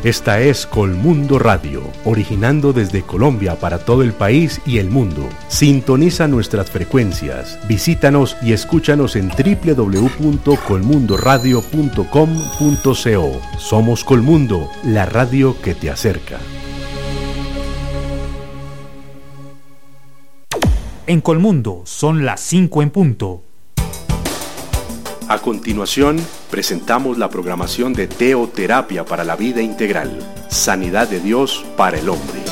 Esta es Colmundo Radio, originando desde Colombia para todo el país y el mundo. Sintoniza nuestras frecuencias, visítanos y escúchanos en www.colmundoradio.com.co. Somos Colmundo, la radio que te acerca. En Colmundo son las 5 en punto. A continuación, presentamos la programación de Teoterapia para la Vida Integral, Sanidad de Dios para el Hombre.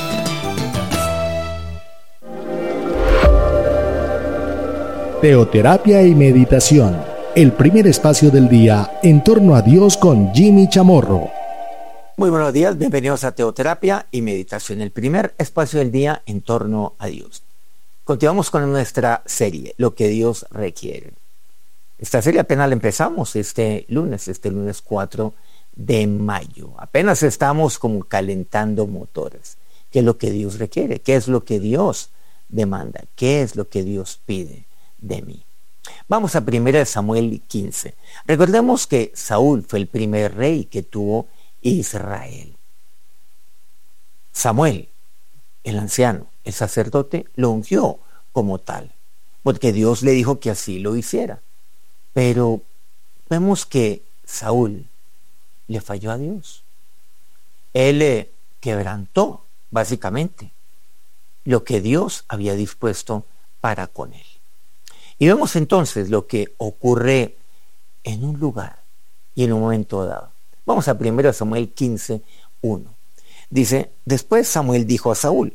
Teoterapia y meditación, el primer espacio del día en torno a Dios con Jimmy Chamorro. Muy buenos días, bienvenidos a Teoterapia y meditación, el primer espacio del día en torno a Dios. Continuamos con nuestra serie, Lo que Dios requiere. Esta serie apenas la empezamos este lunes 4 de mayo. Apenas estamos como calentando motores. ¿Qué es lo que Dios requiere? ¿Qué es lo que Dios demanda? ¿Qué es lo que Dios pide de mí? Vamos a 1 Samuel 15. Recordemos que Saúl fue el primer rey que tuvo Israel. Samuel, el anciano, el sacerdote, lo ungió como tal, porque Dios le dijo que así lo hiciera. Pero vemos que Saúl le falló a Dios. Él le quebrantó, básicamente, lo que Dios había dispuesto para con él. Y vemos entonces lo que ocurre en un lugar y en un momento dado. Vamos a 1 Samuel 15, 1. Dice, después Samuel dijo a Saúl,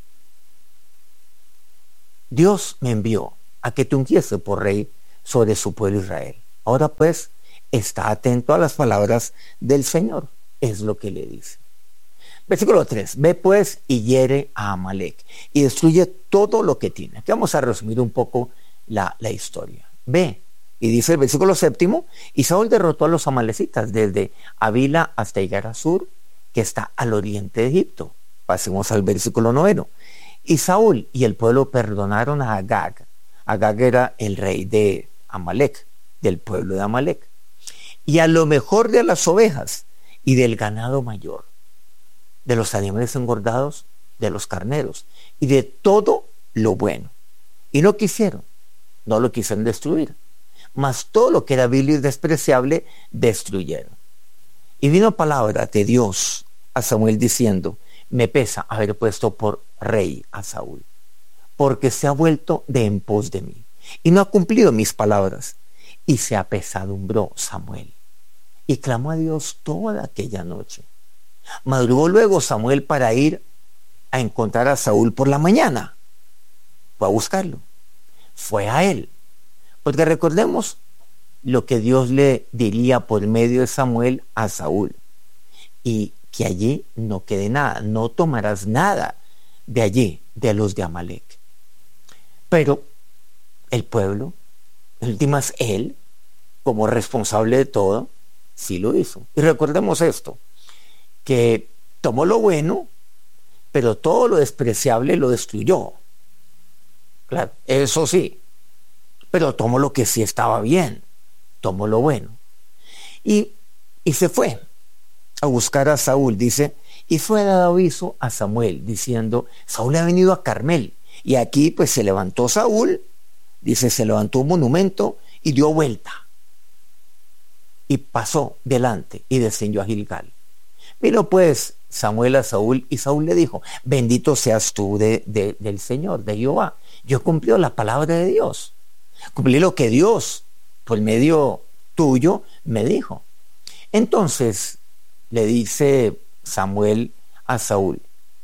Dios me envió a que te ungiese por rey sobre su pueblo Israel. Ahora pues, está atento a las palabras del Señor, es lo que le dice. Versículo 3, ve pues y hiere a Amalek y destruye todo lo que tiene. Aquí vamos a resumir un poco la historia. Ve, y dice el versículo 7, y Saúl derrotó a los amalecitas desde Avila hasta Igar Sur, que está al oriente de Egipto. Pasemos al versículo 9. Y Saúl y el pueblo perdonaron a Agag. Agag era el rey de Amalek, del pueblo de Amalek, y a lo mejor de las ovejas y del ganado mayor, de los animales engordados, de los carneros y de todo lo bueno. Y no lo quisieron destruir, mas todo lo que era vil y despreciable destruyeron. Y vino palabra de Dios a Samuel diciendo, me pesa haber puesto por rey a Saúl, porque se ha vuelto de en pos de mí y no ha cumplido mis palabras. Y se apesadumbró Samuel y clamó a Dios toda aquella noche. Madrugó luego Samuel para ir a encontrar a Saúl por la mañana. Fue a buscarlo, fue a él, porque recordemos lo que Dios le diría por medio de Samuel a Saúl, y que allí no quede nada, no tomarás nada de allí, de los de Amalek. Pero el pueblo, en últimas él, como responsable de todo, sí lo hizo. Y recordemos esto, que tomó lo bueno, pero todo lo despreciable lo destruyó. Claro, eso sí, pero tomó lo que sí estaba bien, tomó lo bueno. Y se fue a buscar a Saúl, dice, y fue dado aviso a Samuel, diciendo, Saúl ha venido a Carmel. Y aquí pues se levantó Saúl, dice, se levantó un monumento y dio vuelta. Y pasó delante y descendió a Gilgal. Vino pues Samuel a Saúl y Saúl le dijo, bendito seas tú del Señor, de Jehová. Yo he cumplido la palabra de Dios. Cumplí lo que Dios, por medio tuyo, me dijo. Entonces le dice Samuel a Saúl,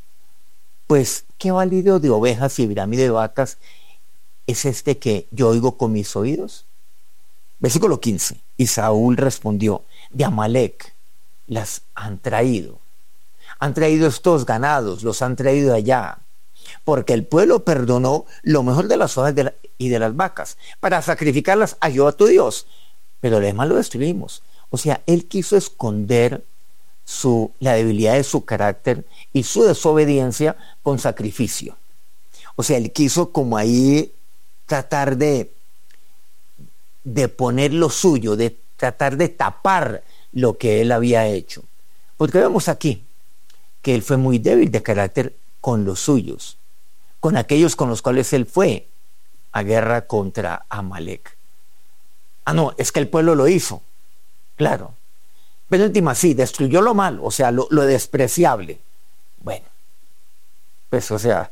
pues qué válido de ovejas y pirámide de vacas es este que yo oigo con mis oídos. Versículo 15. Y Saúl respondió, de Amalek las han traído estos ganados, los han traído de allá, porque el pueblo perdonó lo mejor de las ovejas y de las vacas para sacrificarlas a Jehová tu Dios, pero lo demás lo destruimos. O sea, él quiso esconder la debilidad de su carácter y su desobediencia con sacrificio. O sea, él quiso como ahí tratar de poner lo suyo, de tratar de tapar lo que él había hecho. Porque vemos aquí que él fue muy débil de carácter con los suyos, con aquellos con los cuales él fue a guerra contra Amalek. No, es que el pueblo lo hizo, claro. Pero en última sí, destruyó lo malo, o sea, lo despreciable. Bueno, pues o sea,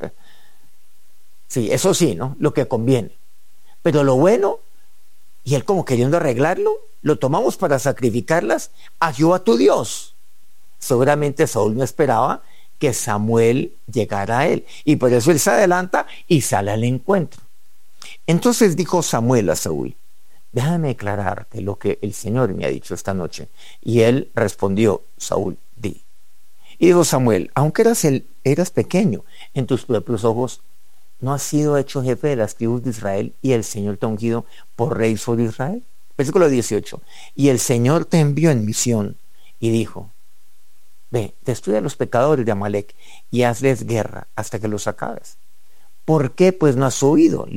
sí, eso sí, ¿no? Lo que conviene. Pero lo bueno, y él como queriendo arreglarlo, lo tomamos para sacrificarlas a Jehová tu Dios. Seguramente Saúl no esperaba que Samuel llegara a él, y por eso él se adelanta y sale al encuentro. Entonces dijo Samuel a Saúl: déjame declararte lo que el Señor me ha dicho esta noche. Y él respondió: Saúl, di. Y dijo Samuel: aunque eras pequeño en tus propios ojos, ¿no has sido hecho jefe de las tribus de Israel y el Señor te ha ungido por rey sobre Israel? Versículo 18. Y el Señor te envió en misión y dijo: ve, destruye a los pecadores de Amalek y hazles guerra hasta que los acabes. ¿Por qué pues no has oído?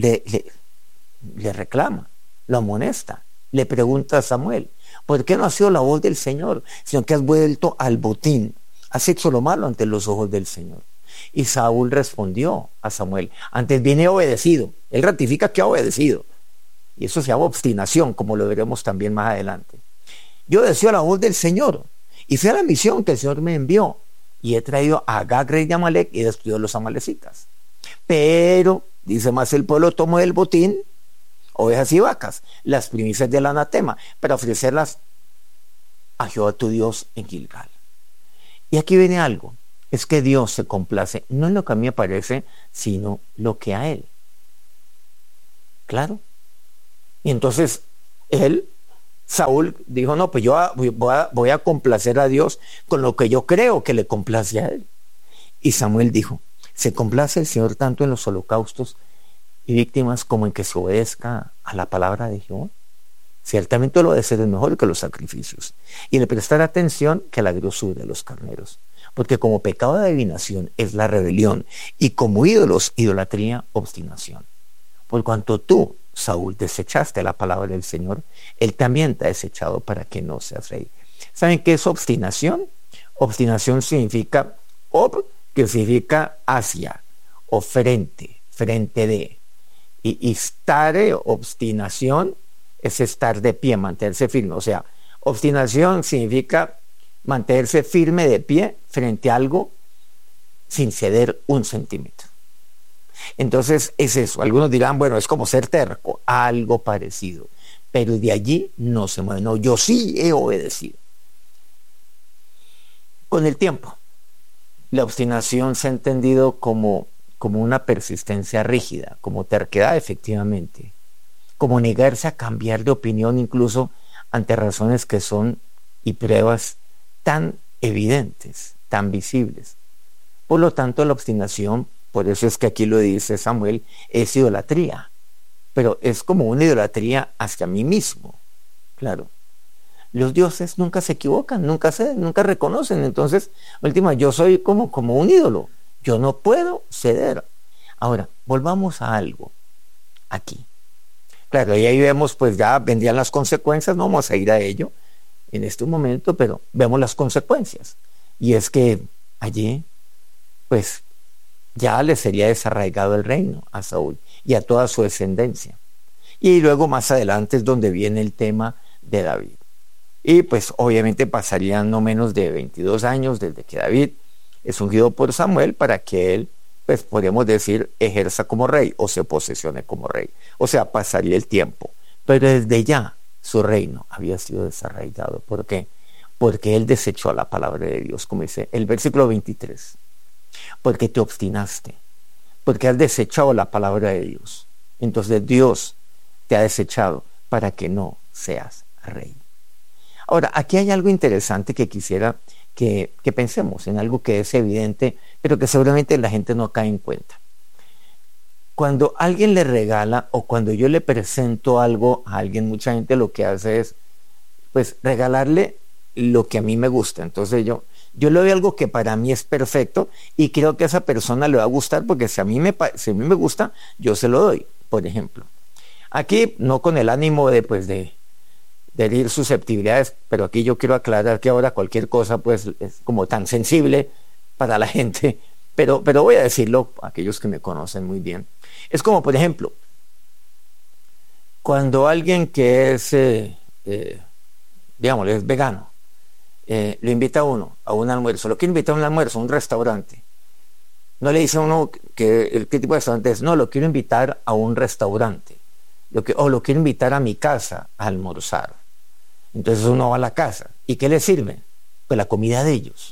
Le reclama, lo amonesta, le pregunta a Samuel: ¿por qué no has sido la voz del Señor, sino que has vuelto al botín? Has hecho lo malo ante los ojos del Señor. Y Saúl respondió a Samuel: antes bien he obedecido. Él ratifica que ha obedecido, y eso se llama obstinación, como lo veremos también más adelante. Yo obedecí a la voz del Señor y fui a la misión que el Señor me envió, y he traído a Agag, rey de Amalek, y destruyó a los amalecitas. Pero, dice más, el pueblo tomó del botín ovejas y vacas, las primicias del anatema, para ofrecerlas a Jehová tu Dios en Gilgal. Y aquí viene algo: es que Dios se complace no en lo que a mí me parece, sino lo que a él. Claro. Y entonces Saúl dijo: no, pues yo voy a complacer a Dios con lo que yo creo que le complace a él. Y Samuel dijo: ¿se complace el Señor tanto en los holocaustos y víctimas como en que se obedezca a la palabra de Jehová? Ciertamente lo obedecer es mejor que los sacrificios, y el prestar atención que la grosura de los carneros. Porque como pecado de adivinación es la rebelión, y como ídolos, idolatría, obstinación. Por cuanto tú, Saúl, desechaste la palabra del Señor, él también te ha desechado para que no seas rey. ¿Saben qué es obstinación? Obstinación significa que significa hacia, o frente de. Y stare, obstinación, es estar de pie, mantenerse firme. O sea, obstinación significa mantenerse firme de pie frente a algo sin ceder un centímetro. Entonces es eso. Algunos dirán: bueno, es como ser terco, algo parecido, pero de allí no se mueve. No, yo sí he obedecido. Con el tiempo, la obstinación se ha entendido como una persistencia rígida, como terquedad, efectivamente, como negarse a cambiar de opinión incluso ante razones que son y pruebas tan evidentes, tan visibles. Por lo tanto, la obstinación, por eso es que aquí lo dice Samuel, es idolatría, pero es como una idolatría hacia mí mismo. Claro, los dioses nunca se equivocan, nunca reconocen. Entonces, última, yo soy como un ídolo, yo no puedo ceder. Ahora, volvamos a algo aquí. Claro, y ahí vemos, pues ya vendrían las consecuencias, no vamos a ir a ello en este momento, pero vemos las consecuencias. Y es que allí, pues, ya le sería desarraigado el reino a Saúl y a toda su descendencia. Y luego más adelante es donde viene el tema de David. Y pues obviamente pasarían no menos de 22 años desde que David es ungido por Samuel para que él, pues podríamos decir, ejerza como rey o se posesione como rey. O sea, pasaría el tiempo. Pero desde ya su reino había sido desarraigado. ¿Por qué? Porque él desechó la palabra de Dios, como dice el versículo 23. Porque te obstinaste, porque has desechado la palabra de Dios. Entonces Dios te ha desechado para que no seas rey. Ahora, aquí hay algo interesante que quisiera que pensemos en, algo que es evidente, pero que seguramente la gente no cae en cuenta. Cuando alguien le regala o cuando yo le presento algo a alguien, mucha gente lo que hace es, pues, regalarle lo que a mí me gusta. Entonces yo le doy algo que para mí es perfecto y creo que a esa persona le va a gustar, porque si a mí me gusta, yo se lo doy, por ejemplo. Aquí no con el ánimo de de herir susceptibilidades, pero aquí yo quiero aclarar que ahora cualquier cosa pues es como tan sensible para la gente, pero voy a decirlo a aquellos que me conocen muy bien. Es como, por ejemplo, cuando alguien que es, digámosle, es vegano, lo invita a uno a un almuerzo, lo quiere invitar a un almuerzo, a un restaurante. No le dice a uno qué tipo de restaurante es, no, lo quiero invitar a un restaurante. O lo quiero invitar a mi casa a almorzar. Entonces uno va a la casa. ¿Y qué le sirve? Pues la comida de ellos.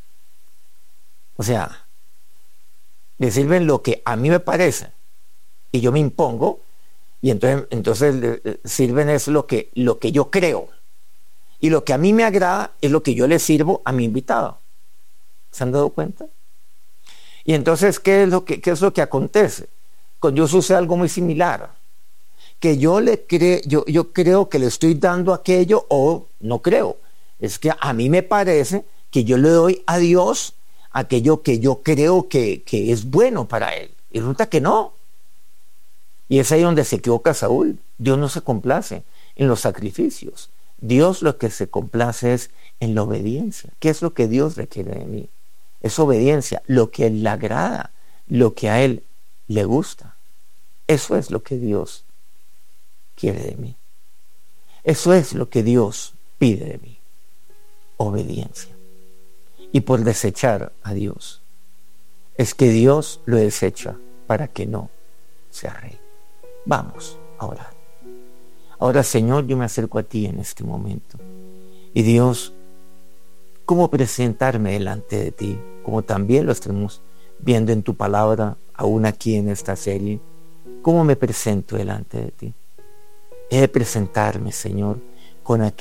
O sea, le sirven lo que a mí me parece y yo me impongo, y entonces le sirven es lo que yo creo, y lo que a mí me agrada es lo que yo le sirvo a mi invitado. ¿Se han dado cuenta? Y entonces, ¿qué es lo que acontece? Con Dios sucede algo muy similar, que yo creo que le estoy dando aquello, o no creo. Es que a mí me parece que yo le doy a Dios aquello que yo creo que es bueno para él, y resulta que no. Y es ahí donde se equivoca Saúl. Dios no se complace en los sacrificios. Dios lo que se complace es en la obediencia. ¿Qué es lo que Dios requiere de mí? Es obediencia, lo que le agrada, lo que a él le gusta. Eso es lo que Dios quiere de mí. Eso es lo que Dios pide de mí. Obediencia. Y por desechar a Dios, es que Dios lo desecha para que no sea rey. Vamos a orar. Ahora, Señor, yo me acerco a ti en este momento. Y Dios, ¿cómo presentarme delante de ti? Como también lo estamos viendo en tu palabra, aún aquí en esta serie. ¿Cómo me presento delante de ti? He de presentarme, Señor, con aquel